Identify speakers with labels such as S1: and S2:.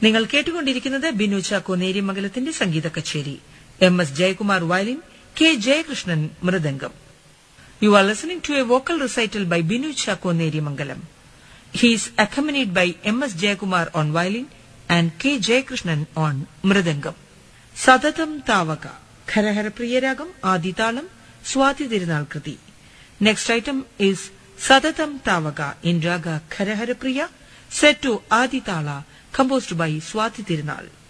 S1: നിങ്ങൾ കേട്ടുകൊണ്ടിരിക്കുന്നത് ബിനു ചാക്കോ നേര്യമംഗലത്തിന്റെ സംഗീത കച്ചേരി. MS Jayakumar violin, K Jayakrishnan mridangam. You are listening to a vocal recital by Binu Chakko Nerimangalam. He is accompanied by MS Jayakumar on violin and K Jayakrishnan on mridangam. Sadatam Tavaka, Kharahara Priyaragam, Aditalam, Swati Tirunal Kriti. Next item is Sadatam Tavaka in Raga Kharahara Priya, set to Aditala, composed by Swati Tirunal.